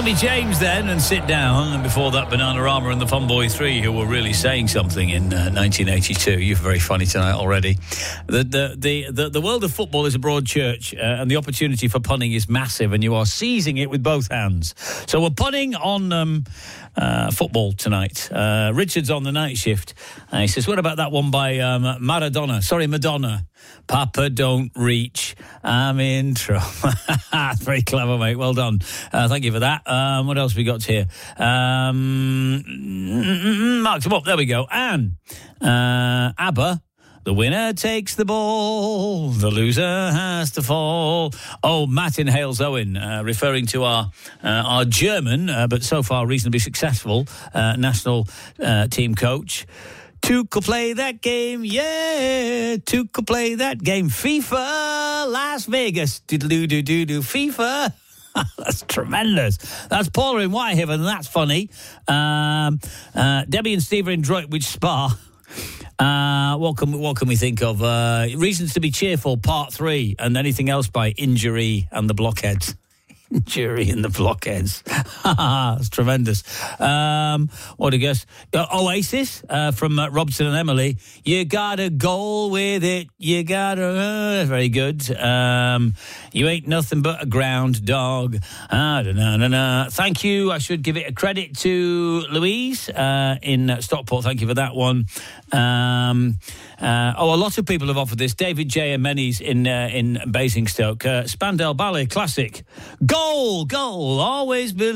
Tommy James then, and Sit Down, and before that Bananarama and the Fun Boy 3, who were really saying something in 1982. You're very funny tonight already. The world of football is a broad church, and the opportunity for punning is massive, and you are seizing it with both hands. So we're punning on football tonight. Richard's on the night shift. He says, what about that one by Madonna? Papa don't reach, I'm in trouble. Very clever, mate. Well done. Thank you for that. What else we got here? Marked them up. There we go. And ABBA. The winner takes the ball, the loser has to fall. Oh, Matt in Hales Owen, referring to our German, but so far reasonably successful national team coach. Tuchel play that game, yeah. Tuchel play that game. FIFA, Las Vegas. Diddle-doo-doo-doo-doo. FIFA. That's tremendous. That's Paula in Whitehaven, and that's funny. Debbie and Steve are in Droitwich Spa. What can we think of? Reasons to be cheerful, part 3, and anything else by Injury and the Blockheads. Injury and the Blockheads. That's tremendous. What I guess? Oasis from Robson and Emily. You got a goal with it. You got a... very good. You ain't nothing but a ground dog. Thank you. I should give it a credit to Louise in Stockport. Thank you for that one. A lot of people have offered this. David J. and Menny's in Basingstoke. Spandau Ballet Classic. Goal, always believe.